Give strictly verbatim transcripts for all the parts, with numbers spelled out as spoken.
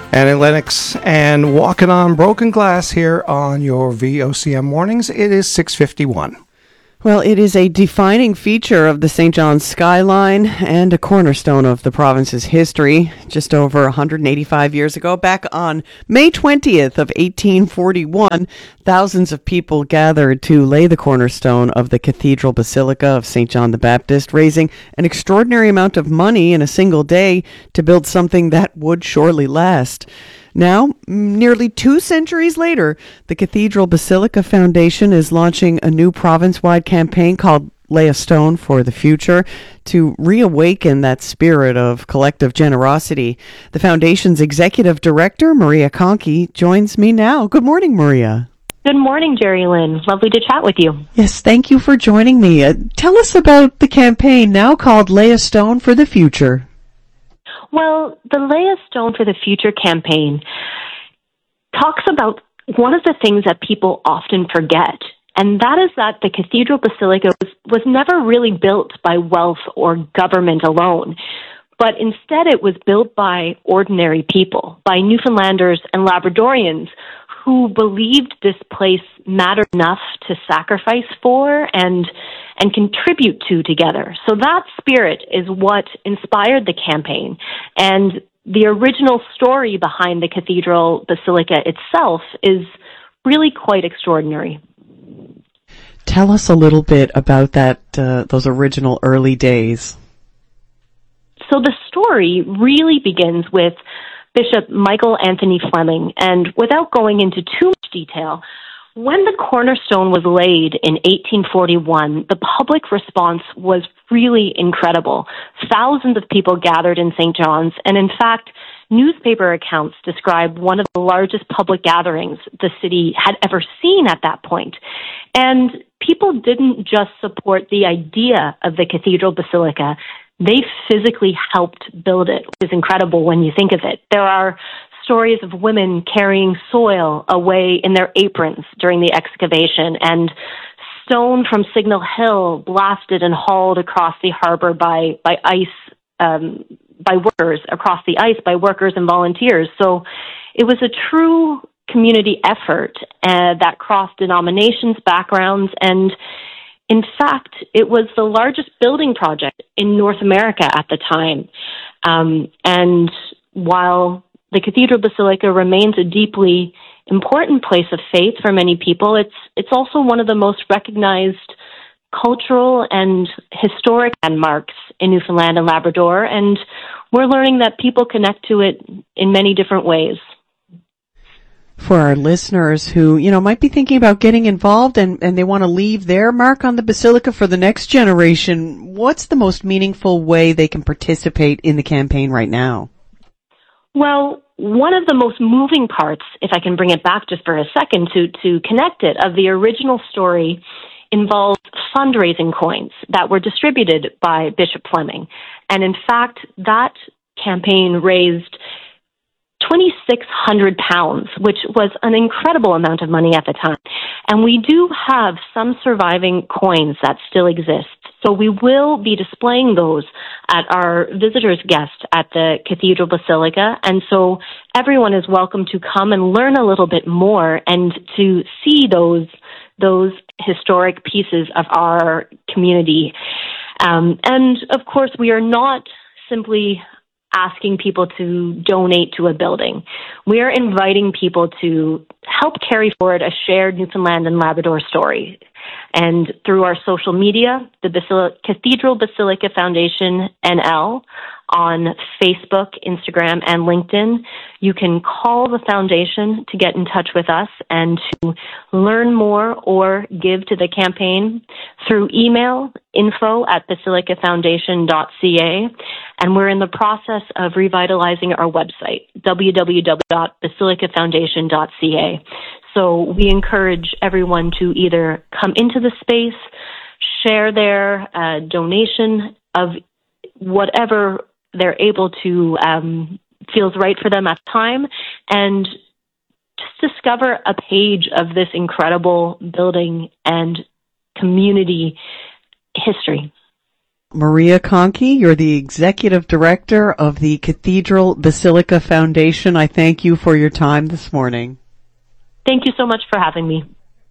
Annie Lennox and Walking on Broken Glass here on your V O C M mornings. It is six fifty-one. Well, it is a defining feature of the Saint John's skyline and a cornerstone of the province's history. Just over one hundred eighty-five years ago, back on May twentieth of eighteen forty-one, thousands of people gathered to lay the cornerstone of the Cathedral Basilica of Saint John the Baptist, raising an extraordinary amount of money in a single day to build something that would surely last. Now, nearly two centuries later, the Cathedral Basilica Foundation is launching a new province-wide campaign called Lay a Stone for the Future to reawaken that spirit of collective generosity. The foundation's executive director, Maria Conkey, joins me now. Good morning, Maria. Good morning, Jerry Lynn. Lovely to chat with you. Yes, thank you for joining me. Uh, tell us about the campaign now called Lay a Stone for the Future. Well, the Lay a Stone for the Future campaign talks about one of the things that people often forget, and that is that the Cathedral Basilica was, was never really built by wealth or government alone, but instead it was built by ordinary people, by Newfoundlanders and Labradorians who believed this place mattered enough to sacrifice for and and contribute to together. So that spirit is what inspired the campaign. And the original story behind the Cathedral Basilica itself is really quite extraordinary. Tell us a little bit about that, uh, those original early days. So the story really begins with Bishop Michael Anthony Fleming, and without going into too much detail, when the cornerstone was laid in eighteen forty-one, the public response was really incredible. Thousands of people gathered in Saint John's, and in fact, newspaper accounts describe one of the largest public gatherings the city had ever seen at that point. And people didn't just support the idea of the Cathedral Basilica, they physically helped build it, which is incredible when you think of it. There are stories of women carrying soil away in their aprons during the excavation, and stone from Signal Hill blasted and hauled across the harbor by, by ice, um, by workers, across the ice by workers and volunteers. So it was a true community effort uh, that crossed denominations, backgrounds, and in fact, it was the largest building project in North America at the time. Um, and while the Cathedral Basilica remains a deeply important place of faith for many people, it's it's also one of the most recognized cultural and historic landmarks in Newfoundland and Labrador, and we're learning that people connect to it in many different ways. For our listeners who, you know, might be thinking about getting involved and, and they want to leave their mark on the Basilica for the next generation, what's the most meaningful way they can participate in the campaign right now? Well, one of the most moving parts, if I can bring it back just for a second to, to connect it, of the original story involved fundraising coins that were distributed by Bishop Fleming. And in fact, that campaign raised twenty-six hundred pounds, which was an incredible amount of money at the time. And we do have some surviving coins that still exist. So we will be displaying those at our visitors guest at the Cathedral Basilica. And so everyone is welcome to come and learn a little bit more and to see those, those historic pieces of our community. Um, and of course, we are not simply asking people to donate to a building. We are inviting people to help carry forward a shared Newfoundland and Labrador story. And through our social media, the Basil- Cathedral Basilica Foundation N L on Facebook, Instagram, and LinkedIn, you can call the foundation to get in touch with us and to learn more or give to the campaign through email, info at basilica foundation dot c a. And we're in the process of revitalizing our website, w w w dot basilica foundation dot c a. So we encourage everyone to either come into the space, share their uh, donation of whatever they're able to, um, feels right for them at the time, and just discover a page of this incredible building and community history. Maria Conkey, you're the Executive Director of the Cathedral Basilica Foundation. I thank you for your time this morning. Thank you so much for having me.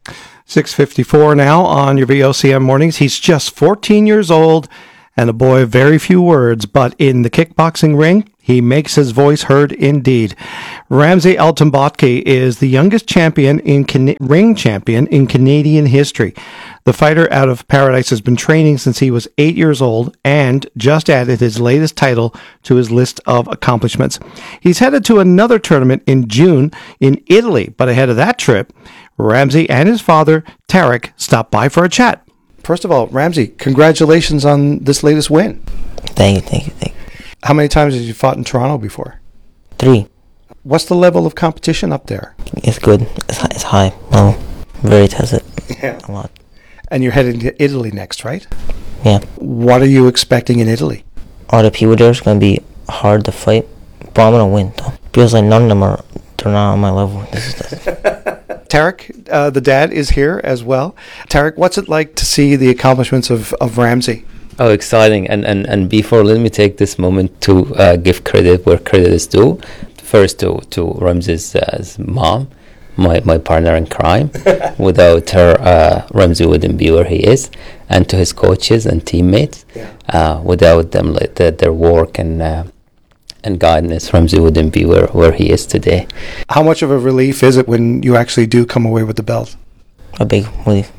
six fifty-four now on your V O C M mornings. He's just fourteen years old and a boy of very few words, but in the kickboxing ring, he makes his voice heard indeed. Ramsey Altombotke is the youngest champion in Can- ring champion in Canadian history. The fighter out of Paradise has been training since he was eight years old and just added his latest title to his list of accomplishments. He's headed to another tournament in June in Italy, but ahead of that trip, Ramsey and his father, Tarek, stopped by for a chat. First of all, Ramsey, congratulations on this latest win. Thank you, thank you, thank you. How many times have you fought in Toronto before? Three. What's the level of competition up there? It's good. It's, it's high. Well, very tested. Yeah. A lot. And you're heading to Italy next, right? Yeah. What are you expecting in Italy? All the people there is going to be hard to fight, but I'm going to win, though. Feels like none of them are, they're not on my level. This is the Tarek, uh, the dad, is here as well. Tarek, what's it like to see the accomplishments of, of Ramsey? Oh, exciting. And, and and before, let me take this moment to uh, give credit where credit is due. First to, to Ramsey's uh, mom, my, my partner in crime. Without her, uh, Ramsey wouldn't be where he is. And to his coaches and teammates. Yeah. Uh, without them, like the, their work and uh, and guidance, Ramsey wouldn't be where, where he is today. How much of a relief is it when you actually do come away with the belt? a big relief.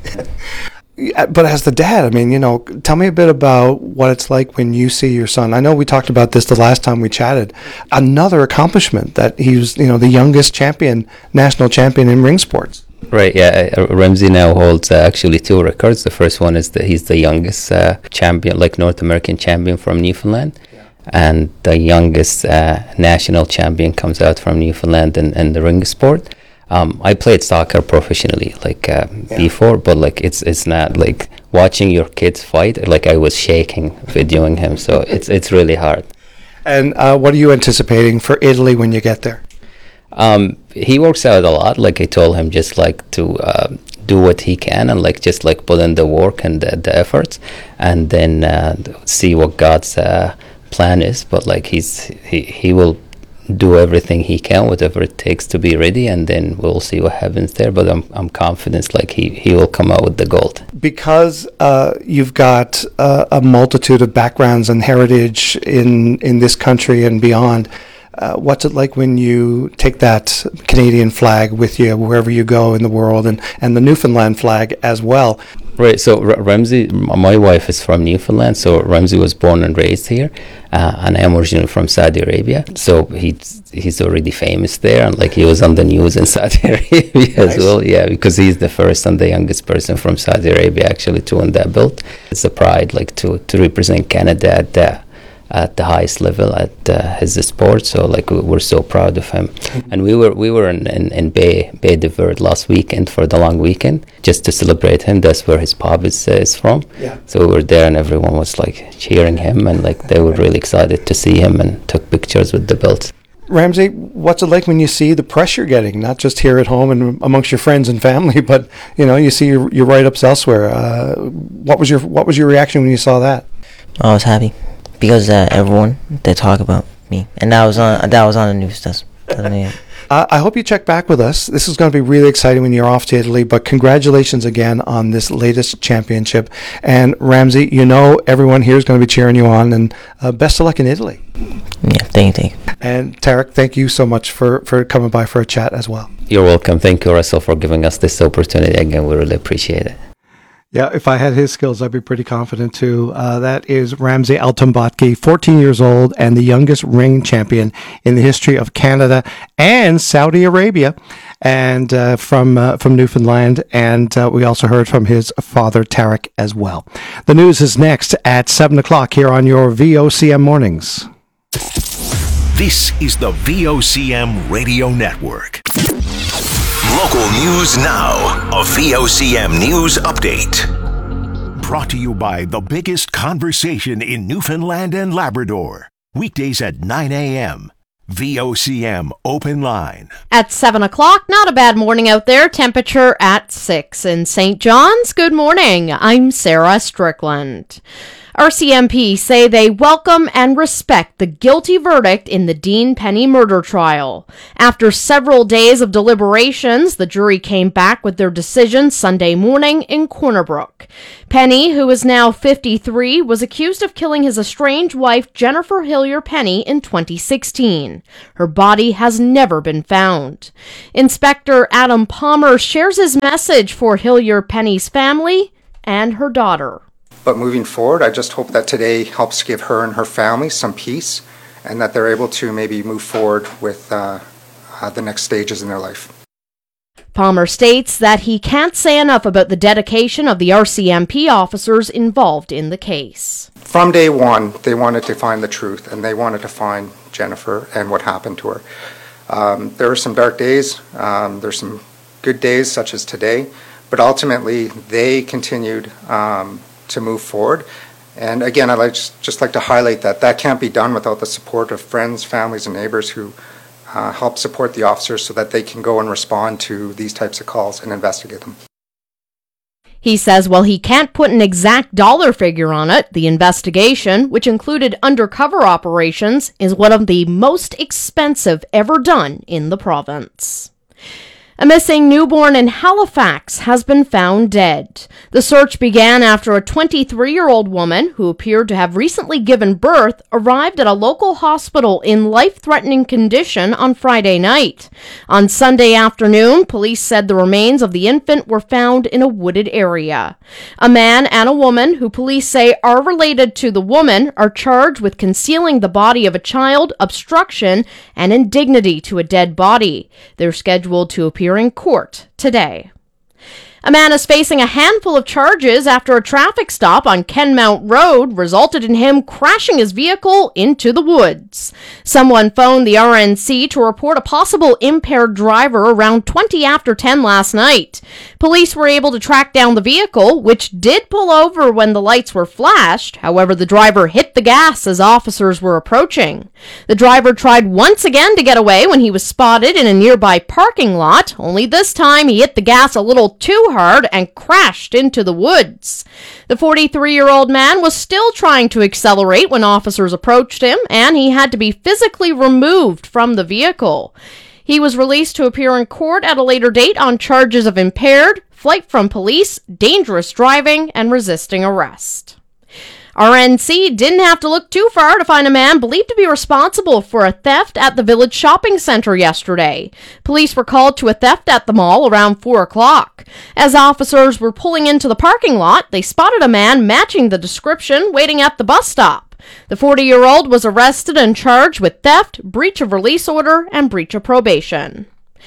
Yeah, but as the dad, I mean, you know, tell me a bit about what it's like when you see your son. I know we talked about this the last time we chatted. Another accomplishment that he was, you know, the youngest champion, national champion in ring sports. Right, yeah. Uh, Ramsey now holds uh, actually two records. The first one is that he's the youngest uh, champion, like North American champion from Newfoundland. Yeah. And the youngest uh, national champion comes out from Newfoundland in, in the ring sport. Um, I played soccer professionally, like uh, yeah. before, but like it's it's not like watching your kids fight. Like I was shaking videoing him, so it's it's really hard. And uh, what are you anticipating for Italy when you get there? Um, he works out a lot. Like I told him, just like to uh, do what he can and like just like put in the work and the, the efforts, and then uh, see what God's uh, plan is. But like he's he he will do everything he can, whatever it takes to be ready, and then we'll see what happens there. But I'm I'm confident like he, he will come out with the gold. Because uh, you've got uh, a multitude of backgrounds and heritage in, in this country and beyond, uh, what's it like when you take that Canadian flag with you wherever you go in the world, and, and the Newfoundland flag as well? Right, so R- Ramsey, my wife is from Newfoundland, so Ramsey was born and raised here, uh, and I'm originally from Saudi Arabia, so he's he's already famous there, and like he was on the news in Saudi Arabia nice. as well, yeah, because he's the first and the youngest person from Saudi Arabia actually to win that belt. It's a pride, like to, to represent Canada at the at the highest level at uh, his sport, so like we, we're so proud of him. And we were we were in, in, in Bay Bay de Verde last weekend for the long weekend just to celebrate him. That's where his pub is, uh, is from. Yeah. So we were there and everyone was like cheering him, and like they were really excited to see him and took pictures with the belt. Ramsey, what's it like when you see the press you're getting, not just here at home and amongst your friends and family, but you know you see your, your write-ups elsewhere? Uh, what was your what was your reaction when you saw that? I was happy. Because uh, everyone, they talk about me. And that was on that was on the news. That's, that's uh, I hope you check back with us. This is going to be really exciting when you're off to Italy. But congratulations again on this latest championship. And Ramsey, you know everyone here is going to be cheering you on. And uh, best of luck in Italy. Yeah, thank you, thank you. And Tarek, thank you so much for, for coming by for a chat as well. You're welcome. Thank you, Russell, for giving us this opportunity. Again, we really appreciate it. Yeah, if I had his skills, I'd be pretty confident too. Uh, that is Ramsey Altombotke, fourteen years old and the youngest ring champion in the history of Canada and Saudi Arabia, and uh, from uh, from Newfoundland. And uh, we also heard from his father, Tarek, as well. The news is next at seven o'clock here on your V O C M Mornings. This is the V O C M Radio Network. Local news now. A V O C M News Update. Brought to you by the biggest conversation in Newfoundland and Labrador. Weekdays at nine a.m. V O C M Open Line. At seven o'clock, not a bad morning out there. Temperature at six in Saint John's. Good morning. I'm Sarah Strickland. R C M P say they welcome and respect the guilty verdict in the Dean Penny murder trial. After several days of deliberations, the jury came back with their decision Sunday morning in Corner Brook. Penny, who is now fifty-three, was accused of killing his estranged wife Jennifer Hillier Penny in twenty sixteen. Her body has never been found. Inspector Adam Palmer shares his message for Hillier Penny's family and her daughter. But moving forward, I just hope that today helps give her and her family some peace and that they're able to maybe move forward with uh, uh, the next stages in their life. Palmer states that he can't say enough about the dedication of the R C M P officers involved in the case. From day one, they wanted to find the truth, and they wanted to find Jennifer and what happened to her. Um, there were some dark days, um, there's some good days such as today, but ultimately they continued um, to move forward. And again, I'd like, just like to highlight that that can't be done without the support of friends, families, and neighbors who uh, help support the officers so that they can go and respond to these types of calls and investigate them. He says while he can't put an exact dollar figure on it, the investigation, which included undercover operations, is one of the most expensive ever done in the province. A missing newborn in Halifax has been found dead. The search began after a twenty-three-year-old woman, who appeared to have recently given birth, arrived at a local hospital in life-threatening condition on Friday night. On Sunday afternoon, police said the remains of the infant were found in a wooded area. A man and a woman, who police say are related to the woman, are charged with concealing the body of a child, obstruction, and indignity to a dead body. They're scheduled to appear in court today. A man is facing a handful of charges after a traffic stop on Kenmount Road resulted in him crashing his vehicle into the woods. Someone phoned the R N C to report a possible impaired driver around twenty after ten last night. Police were able to track down the vehicle, which did pull over when the lights were flashed. However, the driver hit the gas as officers were approaching. The driver tried once again to get away when he was spotted in a nearby parking lot, only this time he hit the gas a little too hard and crashed into the woods. The forty-three-year-old man was still trying to accelerate when officers approached him, and he had to be physically removed from the vehicle. He was released to appear in court at a later date on charges of impaired, flight from police, dangerous driving, and resisting arrest. R N C didn't have to look too far to find a man believed to be responsible for a theft at the Village Shopping Centre yesterday. Police were called to a theft at the mall around four o'clock. As officers were pulling into the parking lot, they spotted a man matching the description waiting at the bus stop. The forty-year-old was arrested and charged with theft, breach of release order, and breach of probation.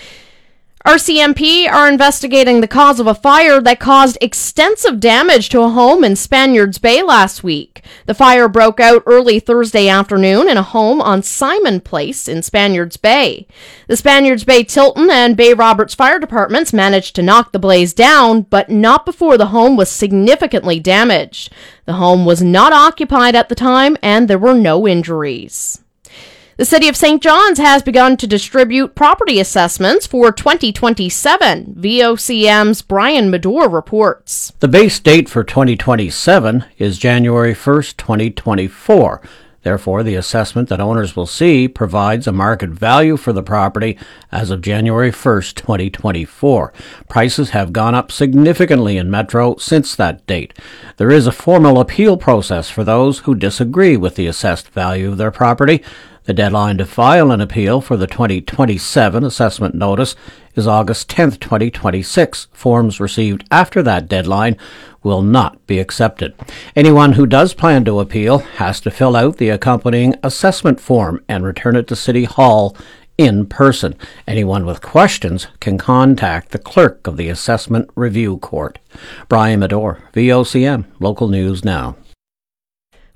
R C M P are investigating the cause of a fire that caused extensive damage to a home in Spaniards Bay last week. The fire broke out early Thursday afternoon in a home on Simon Place in Spaniards Bay. The Spaniards Bay Tilton and Bay Roberts fire departments managed to knock the blaze down, but not before the home was significantly damaged. The home was not occupied at the time, and there were no injuries. The City of Saint John's has begun to distribute property assessments for twenty twenty-seven. V O C M's Brian Medore reports. The base date for twenty twenty-seven is January first, twenty twenty-four. Therefore, the assessment that owners will see provides a market value for the property as of January first, twenty twenty-four. Prices have gone up significantly in Metro since that date. There is a formal appeal process for those who disagree with the assessed value of their property. The deadline to file an appeal for the twenty twenty-seven assessment notice is August tenth, twenty twenty-six. Forms received after that deadline will not be accepted. Anyone who does plan to appeal has to fill out the accompanying assessment form and return it to City Hall in person. Anyone with questions can contact the clerk of the Assessment Review Court. Brian Medore, V O C M, Local News Now.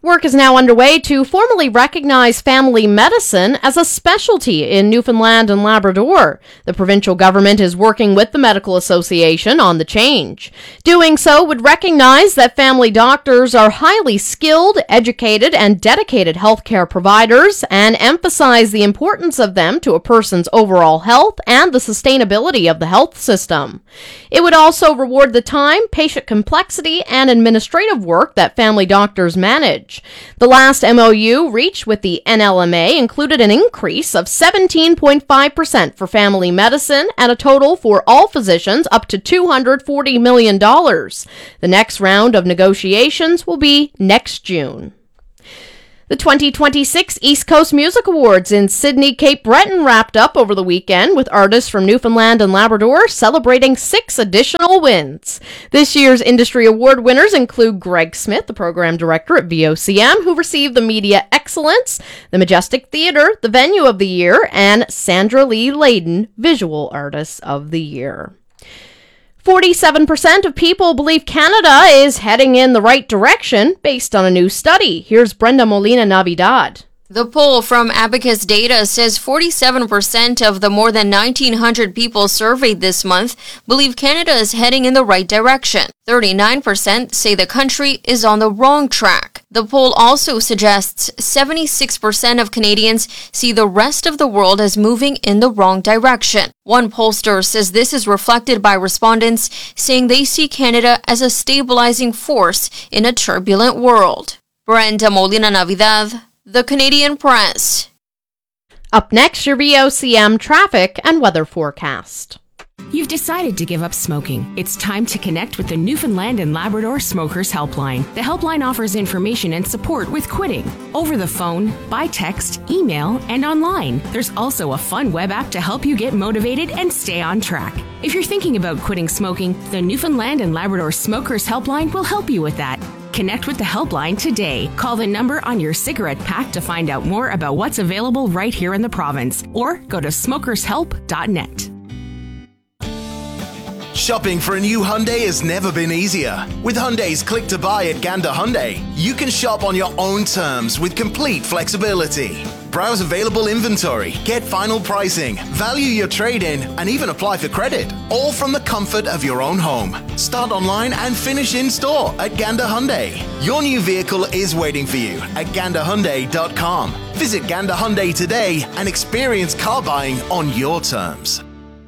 Work is now underway to formally recognize family medicine as a specialty in Newfoundland and Labrador. The provincial government is working with the Medical Association on the change. Doing so would recognize that family doctors are highly skilled, educated, and dedicated healthcare providers and emphasize the importance of them to a person's overall health and the sustainability of the health system. It would also reward the time, patient complexity, and administrative work that family doctors manage. The last M O U reached with the N L M A included an increase of seventeen point five percent for family medicine and a total for all physicians up to two hundred forty million dollars. The next round of negotiations will be next June. The twenty twenty-six East Coast Music Awards in Sydney, Cape Breton wrapped up over the weekend with artists from Newfoundland and Labrador celebrating six additional wins. This year's industry award winners include Greg Smith, the program director at V O C M, who received the Media Excellence, the Majestic Theatre, the Venue of the Year, and Sandra Lee Layden, Visual Artist of the Year. forty-seven percent of people believe Canada is heading in the right direction based on a new study. Here's Brenda Molina-Navidad. The poll from Abacus Data says forty-seven percent of the more than nineteen hundred people surveyed this month believe Canada is heading in the right direction. thirty-nine percent say the country is on the wrong track. The poll also suggests seventy-six percent of Canadians see the rest of the world as moving in the wrong direction. One pollster says this is reflected by respondents saying they see Canada as a stabilizing force in a turbulent world. Brenda Molina-Navidad, The Canadian Press. Up next, your V O C M traffic and weather forecast. You've decided to give up smoking. It's time to connect with the Newfoundland and Labrador Smokers Helpline. The helpline offers information and support with quitting over the phone, by text, email, and online. There's also a fun web app to help you get motivated and stay on track. If you're thinking about quitting smoking, the Newfoundland and Labrador Smokers Helpline will help you with that. Connect with the helpline today. Call the number on your cigarette pack to find out more about what's available right here in the province, or go to smokers help dot net. Shopping for a new Hyundai has never been easier. With Hyundai's Click to Buy at Gander Hyundai, you can shop on your own terms with complete flexibility. Browse available inventory, get final pricing, value your trade-in, and even apply for credit, all from the comfort of your own home. Start online and finish in-store at Gander Hyundai. Your new vehicle is waiting for you at gander hyundai dot com. Visit Gander Hyundai today and experience car buying on your terms.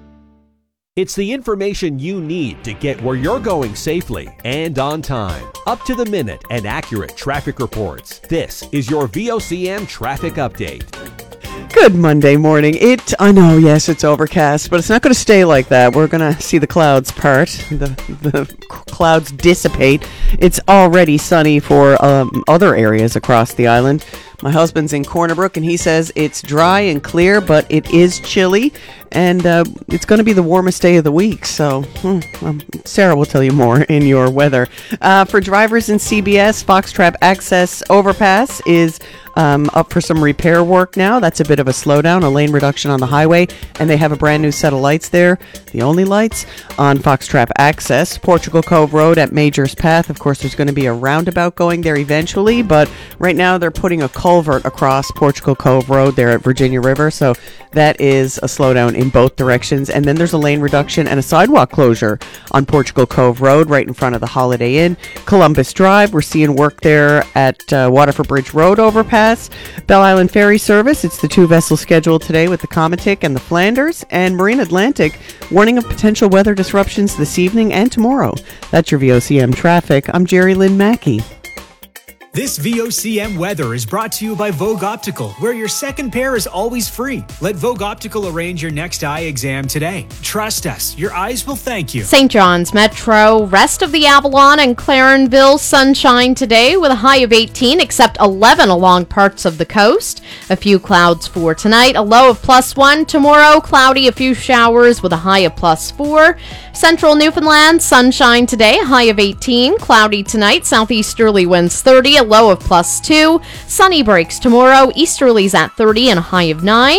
It's the information you need to get where you're going safely and on time. Up to the minute and accurate traffic reports. This is your V O C M Traffic Update. Good Monday morning. It, I know, yes, it's overcast, but it's not going to stay like that. We're going to see the clouds part, the, the clouds dissipate. It's already sunny for um, other areas across the island. My husband's in Corner Brook, and he says it's dry and clear, but it is chilly, and uh, it's going to be the warmest day of the week. So hmm, um, Sarah will tell you more in your weather. Uh, for drivers in C B S, Foxtrap Access Overpass is Um, up for some repair work now. That's a bit of a slowdown, a lane reduction on the highway, and they have a brand new set of lights there. The only lights on Foxtrap Access. Portugal Cove Road at Major's Path. Of course, there's going to be a roundabout going there eventually, but right now they're putting a culvert across Portugal Cove Road there at Virginia River, so that is a slowdown in both directions. And then there's a lane reduction and a sidewalk closure on Portugal Cove Road right in front of the Holiday Inn. Columbus Drive, we're seeing work there at uh, Waterford Bridge Road overpass. Belle Island Ferry Service, it's the two vessels scheduled today with the Comatic and the Flanders. And Marine Atlantic, warning of potential weather disruptions this evening and tomorrow. That's your V O C M traffic. I'm Jerry Lynn Mackey. This V O C M weather is brought to you by Vogue Optical, where your second pair is always free. Let Vogue Optical arrange your next eye exam today. Trust us, your eyes will thank you. Saint John's Metro, rest of the Avalon and Clarenville, sunshine today with a high of eighteen, except eleven along parts of the coast. A few clouds for tonight, a low of plus one. Tomorrow, cloudy, a few showers with a high of plus four. Central Newfoundland, sunshine today, high of eighteen, cloudy tonight, southeasterly winds thirty, a low of plus two. Sunny breaks tomorrow, easterlies at thirty and a high of nine.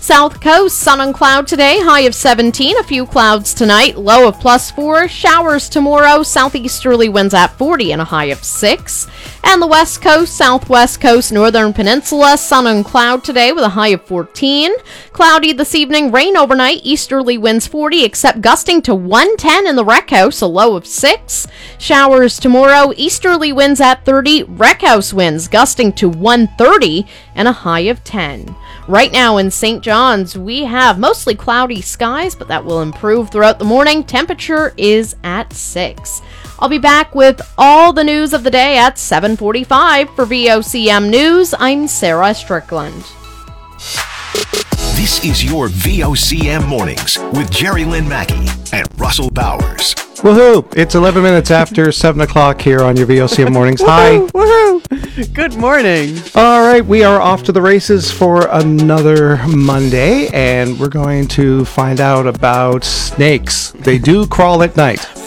South Coast, sun and cloud today, high of seventeen. A few clouds tonight, low of plus four. Showers tomorrow, southeasterly winds at forty and a high of six. And the West Coast, Southwest Coast, Northern Peninsula, sun and cloud today with a high of fourteen. Cloudy this evening, rain overnight, easterly winds forty, except gusting to one ten in the Rec House, a low of six. Showers tomorrow, easterly winds at thirty, Rec House winds gusting to one thirty and a high of ten. Right now in Saint John's, we have mostly cloudy skies, but that will improve throughout the morning. Temperature is at six. I'll be back with all the news of the day at seven forty-five. For V O C M News, I'm Sarah Strickland. This is your V O C M Mornings with Jerry Lynn Mackey and Russell Bowers. Woohoo! It's eleven minutes after seven o'clock here on your V O C M Mornings. Hi. Woohoo! Good morning. All right, we are off to the races for another Monday, and we're going to find out about snakes. They do crawl at night.